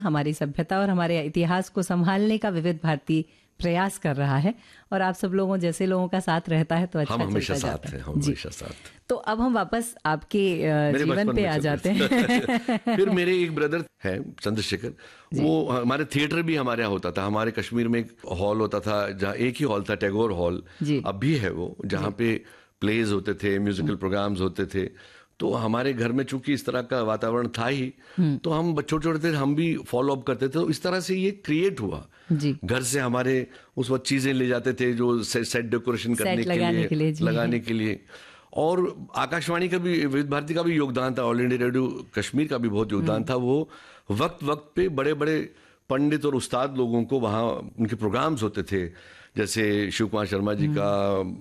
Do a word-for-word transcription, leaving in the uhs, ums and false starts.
हमारी सभ्यता और हमारे इतिहास को संभालने का विविध भारती प्रयास कर रहा है और आप सब लोगों जैसे लोगों का साथ रहता है तो अच्छा हम हमेशा चलता साथ जाता हैं, हम जी। हमेशा साथ। तो अब हम वापस आपके अ, मेरे जीवन बचपन पे में आ चलते जाते थे। हैं। फिर मेरे एक ब्रदर है चंद्रशेखर, वो हमारे थिएटर भी हमारे यहाँ होता था। हमारे कश्मीर में एक हॉल होता था जहाँ एक ही हॉल था, टैगोर हॉल, जी। अब भी है वो, जहाँ पे प्लेज होते थे, म्यूजिकल प्रोग्राम्स होते थे। तो हमारे घर में चूंकि इस तरह का वातावरण था ही, तो हम छोटे छोटे थे, हम भी फॉलो अप करते थे। तो इस तरह से ये क्रिएट हुआ। जी। घर से हमारे उस वक्त चीजें ले जाते थे जो से, सेट डेकोरेशन करने सेट के लगाने लिए, के लिए, जी। लगाने के लिए। और आकाशवाणी का भी, विविध भारती का भी योगदान था, ऑल इंडिया रेडियो कश्मीर का भी बहुत योगदान था। वो वक्त वक्त पे बड़े बड़े पंडित और उस्ताद लोगों को वहाँ उनके प्रोग्राम्स होते थे, जैसे शिव कुमार शर्मा जी का